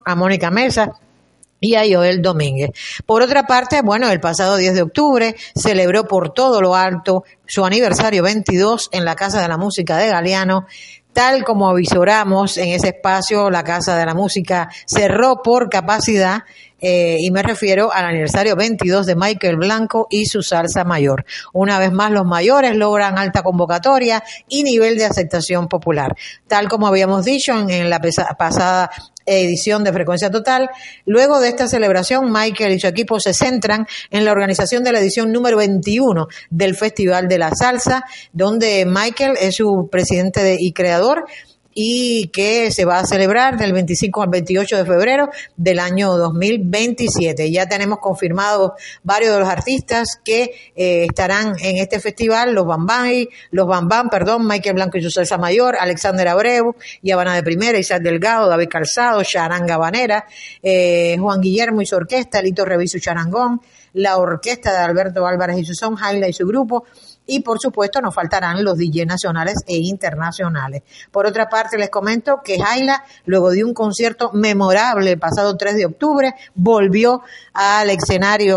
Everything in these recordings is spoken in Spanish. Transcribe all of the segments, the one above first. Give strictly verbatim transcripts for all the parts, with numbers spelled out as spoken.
a Mónica Mesa y a Joel Domínguez. Por otra parte, bueno, el pasado diez de octubre celebró por todo lo alto su aniversario veintidós en la Casa de la Música de Galeano. Tal como avisoramos en ese espacio, la Casa de la Música cerró por capacidad, eh, y me refiero al aniversario veintidós de Michael Blanco y su salsa mayor. Una vez más, los mayores logran alta convocatoria y nivel de aceptación popular. Tal como habíamos dicho en, en la pesa- pasada edición de Frecuencia Total, luego de esta celebración, Michael y su equipo se centran en la organización de la edición número veintiuno del Festival de la Salsa, donde Michael es su presidente de, y creador, y que se va a celebrar del veinticinco al veintiocho de febrero del año dos mil veintisiete. Ya tenemos confirmados varios de los artistas que eh, estarán en este festival, los Bambam, los Bambam, perdón, Michael Blanco y su salsa mayor, Alexander Abreu y Habana de Primera, Isaac Delgado, David Calzado, Charanga Habanera, eh, Juan Guillermo y su orquesta, Lito Reviso y Charangón, la orquesta de Alberto Álvarez y su son, Jaila y su grupo. Y, por supuesto, nos faltarán los D J nacionales e internacionales. Por otra parte, les comento que Jaila, luego de un concierto memorable el pasado tres de octubre, volvió al escenario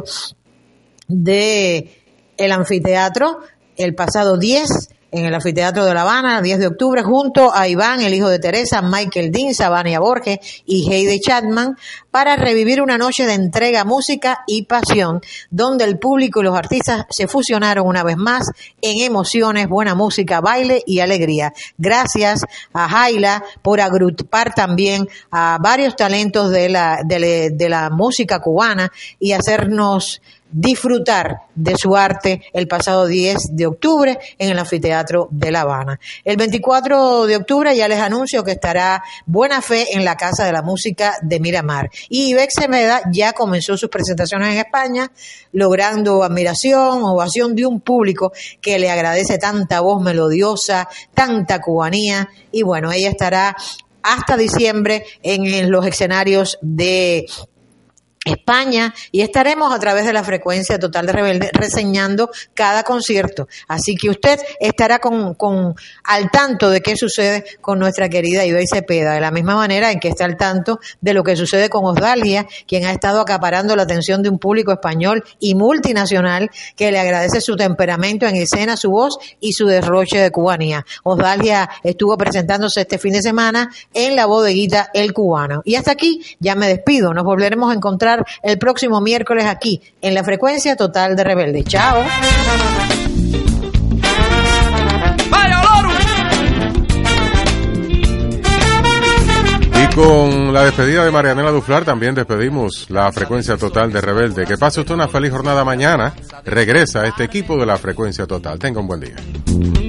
del anfiteatro el pasado diez, en el anfiteatro de La Habana, diez de octubre, junto a Iván, el hijo de Teresa, Michael Dean, Savania Borges y Heidi Chapman, para revivir una noche de entrega, música y pasión, donde el público y los artistas se fusionaron una vez más en emociones, buena música, baile y alegría. Gracias a Jaila por agrupar también a varios talentos de la, de, la, de la música cubana y hacernos disfrutar de su arte el pasado diez de octubre en el anfiteatro de La Habana. El veinticuatro de octubre ya les anuncio que estará Buena Fe en la Casa de la Música de Miramar. Y Ibex Semeda ya comenzó sus presentaciones en España, logrando admiración, ovación de un público que le agradece tanta voz melodiosa, tanta cubanía. Y bueno, ella estará hasta diciembre en, en los escenarios de España, y estaremos a través de la Frecuencia Total de Rebelde reseñando cada concierto, así que usted estará con, con al tanto de qué sucede con nuestra querida Ibex Cepeda, de la misma manera en que está al tanto de lo que sucede con Osdalia, quien ha estado acaparando la atención de un público español y multinacional que le agradece su temperamento en escena, su voz y su derroche de cubanía. Osdalia estuvo presentándose este fin de semana en la bodeguita El Cubano. Y hasta aquí ya me despido, nos volveremos a encontrar el próximo miércoles aquí en la Frecuencia Total de Rebelde. Chao. ¡Vaya Loru! Y con la despedida de Marianela Duflar también despedimos la Frecuencia Total de Rebelde. Que pase usted una feliz jornada mañana. Regresa este equipo de la Frecuencia Total. Tenga un buen día.